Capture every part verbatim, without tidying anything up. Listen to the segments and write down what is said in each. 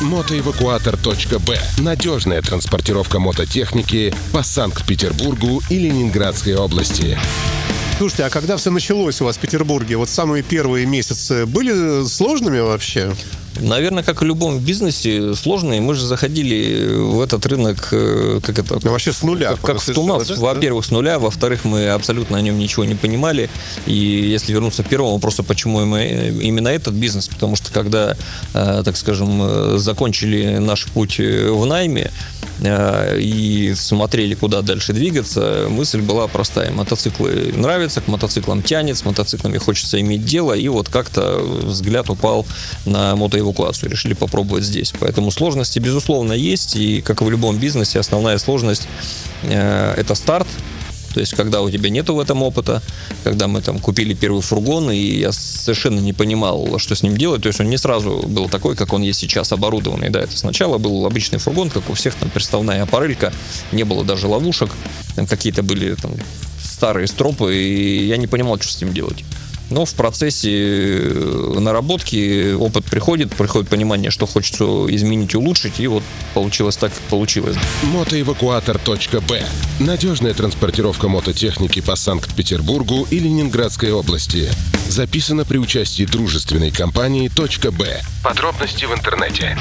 мотоэвакуатор точка бэ. Надежная транспортировка мототехники по Санкт-Петербургу и Ленинградской области. Слушайте, а когда все началось у вас в Петербурге, вот самые первые месяцы были сложными вообще? Наверное, как и в любом бизнесе, сложные. Мы же заходили в этот рынок, как это... Ну, вообще с нуля. Как, как с тумана. Да? Во-первых, с нуля. Во-вторых, мы абсолютно о нем ничего не понимали. И если вернуться к первому вопросу, почему мы именно этот бизнес? Потому что когда, так скажем, закончили наш путь в найме и смотрели, куда дальше двигаться, мысль была простая. Мотоциклы нравятся, к мотоциклам тянет, с мотоциклами хочется иметь дело. И вот как-то взгляд упал на мотоэвакуацию. эвакуацию, решили попробовать здесь. Поэтому сложности, безусловно, есть. И, как и в любом бизнесе, основная сложность э, – это старт. То есть, когда у тебя нету в этом опыта, когда мы там купили первый фургон, и я совершенно не понимал, что с ним делать. То есть, он не сразу был такой, как он есть сейчас, оборудованный. Да, это сначала был обычный фургон, как у всех, там, приставная аппарелька, не было даже ловушек, там какие-то были там старые стропы, и я не понимал, что с ним делать. Но в процессе наработки опыт приходит, приходит понимание, что хочется изменить, улучшить, и вот получилось так, как получилось. мотоэвакуатор точка бэ. Надежная транспортировка мототехники по Санкт-Петербургу и Ленинградской области. Записано при участии дружественной компании .б. Подробности в интернете.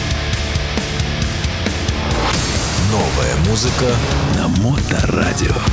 Новая музыка на Моторадио.